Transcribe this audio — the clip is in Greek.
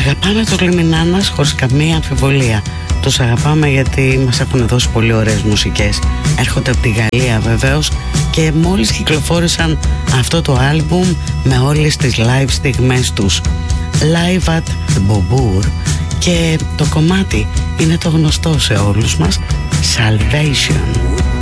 Αγαπάμε τους Λιμινάνας χωρίς καμία αμφιβολία. Τους αγαπάμε γιατί μας έχουν δώσει πολύ ωραίες μουσικές. Έρχονται από τη Γαλλία βεβαίως και μόλις κυκλοφόρησαν αυτό το άλμπουμ με όλες τις live στιγμές τους. Live at the Beaubourg, και το κομμάτι είναι το γνωστό σε όλους μας, Salvation.